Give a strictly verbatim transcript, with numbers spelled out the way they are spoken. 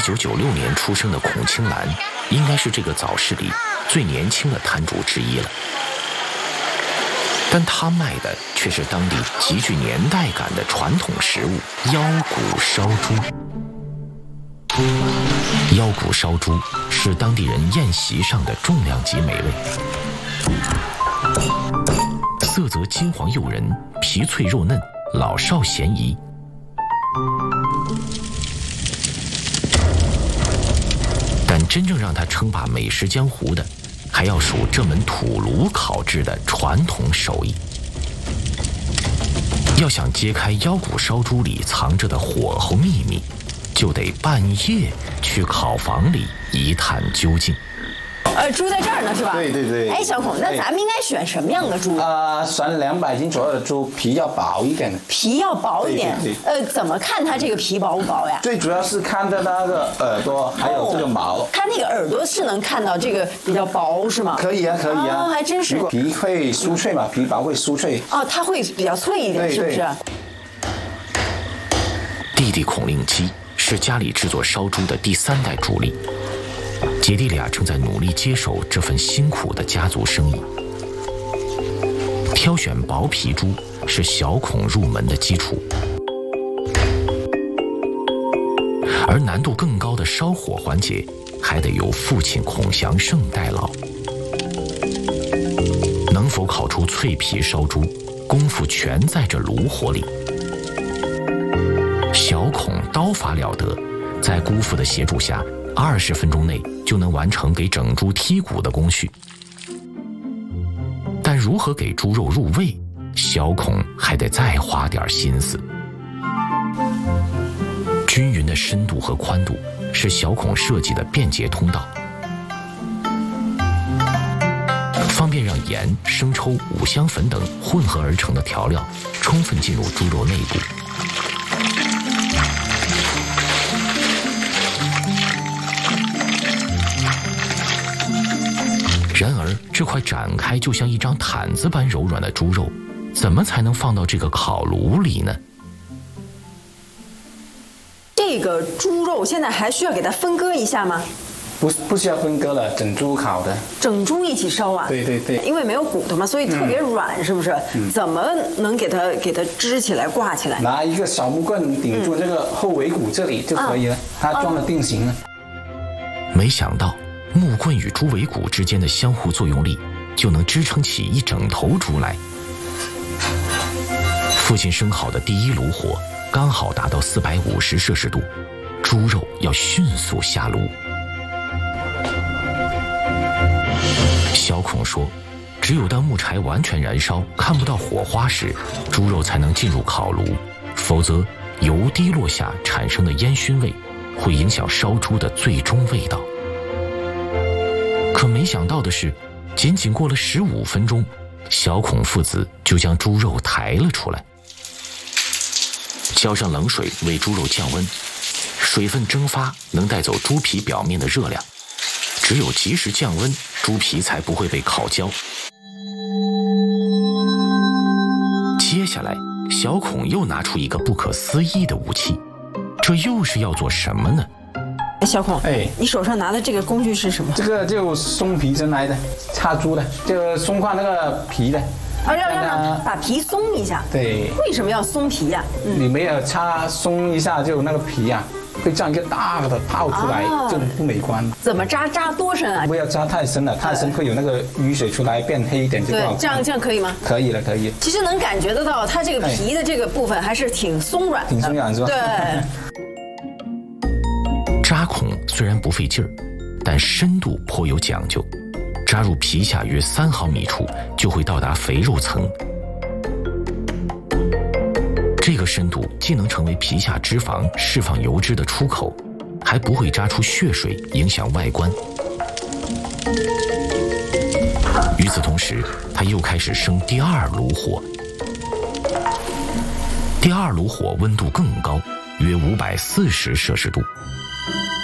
九九六年出生的孔青兰，应该是这个早市里最年轻的摊主之一了。但他卖的却是当地极具年代感的传统食物——腰骨烧猪。腰骨烧猪是当地人宴席上的重量级美味，色泽金黄诱人，皮脆肉嫩，老少咸宜。但真正让它称霸美食江湖的，还要数这门土炉烤制的传统手艺。要想揭开腰骨烧猪里藏着的火候秘密，就得半夜去烤房里一探究竟。 呃，猪在这儿呢，是吧？ 对对对。 哎，小孔，那咱们应该选什么样的猪？ 啊，选两百斤左右的猪，皮要薄一点的。 皮要薄一点。 对对对。 呃，怎么看它这个皮薄不薄呀？ 最主要是看它那个耳朵，还有这个毛。 它那个耳朵是能看到这个比较薄，是吗？ 可以啊，可以啊。 哦，还真是。 如果皮会酥脆嘛，皮薄会酥脆。 哦，它会比较脆一点，是不是？ 弟弟孔令基是家里制作烧猪的第三代主力。姐弟俩正在努力接手这份辛苦的家族生意。挑选薄皮猪是小孔入门的基础，而难度更高的烧火环节，还得由父亲孔祥胜代劳。能否烤出脆皮烧猪，功夫全在这炉火里。小孔刀法了得，在姑父的协助下，二十分钟内就能完成给整猪剔骨的工序。但如何给猪肉入味，小孔还得再花点心思。均匀的深度和宽度是小孔设计的便捷通道，方便让盐、生抽、五香粉等混合而成的调料充分进入猪肉内部。然而，这块展开就像一张毯子般柔软的猪肉，怎么才能放到这个烤炉里呢？ 这个猪肉现在还需要给它分割一下吗？ 不不需要分割了，整猪烤的。整猪一起烧啊？ 对对对。 因为没有骨头嘛，所以特别软，嗯、是不是？嗯。怎么能给它给它支起来、挂起来？ 拿一个小木棍顶住这个后尾骨这里就可以了，嗯、它装了定型了。 没想到。木棍与猪尾骨之间的相互作用力，就能支撑起一整头猪来。父亲生好的第一炉火刚好达到四百五十摄氏度，猪肉要迅速下炉。小孔说，只有当木柴完全燃烧，看不到火花时，猪肉才能进入烤炉，否则油滴落下产生的烟熏味，会影响烧猪的最终味道。可没想到的是，仅仅过了十五分钟，小孔父子就将猪肉抬了出来，浇上冷水为猪肉降温，水分蒸发能带走猪皮表面的热量，只有及时降温，猪皮才不会被烤焦。接下来，小孔又拿出一个不可思议的武器，这又是要做什么呢？ 小孔，哎，你手上拿的这个工具是什么？ 这个就松皮针来的，插猪的，就松化那个皮的。 啊，要让它把皮松一下。 对。为什么要松皮呀、啊？ 嗯、你没有插松一下，就那个皮啊，会这样一个大的泡出来，啊、就不美观。 怎么扎？扎多深啊？ 不要扎太深了，太深会有那个雨水出来变黑一点就不好看。 对，这样这样可以吗？ 可以了，可以。 其实能感觉得到，它这个皮的这个部分还是挺松软的。 挺松软是吧？ 对。 扎孔虽然不费劲儿，但深度颇有讲究。扎入皮下约三毫米处，就会到达肥肉层。这个深度既能成为皮下脂肪释放油脂的出口，还不会扎出血水，影响外观。与此同时，他又开始生第二炉火。第二炉火温度更高，约五百四十摄氏度。